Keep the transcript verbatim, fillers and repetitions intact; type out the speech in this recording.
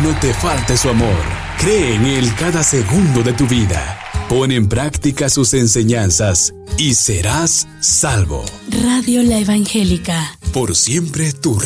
no te falte su amor. Cree en Él cada segundo de tu vida. Pon en práctica sus enseñanzas y serás salvo. Radio La Evangélica. Por siempre tu